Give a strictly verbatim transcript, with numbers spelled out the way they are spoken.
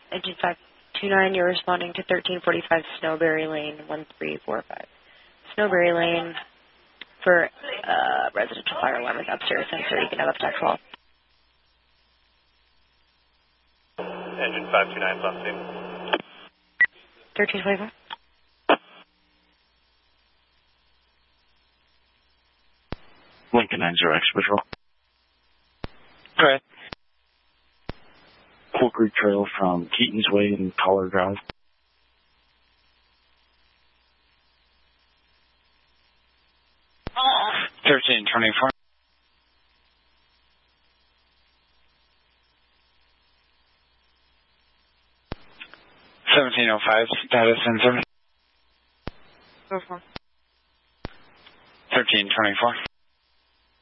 Engine five two nine, you're responding to thirteen forty-five Snowberry Lane, one three four five. Snowberry Lane for uh, residential fire alarm with upstairs sensor. You can have up to call. Engine five two nine, plus two. thirteen forty-five. Lincoln nine zero X Patrol. Go ahead. Cool Creek Trail from Keaton's Way and Collar Drive. thirteen twenty-four. seventeen oh five, status sensor. thirteen twenty-four.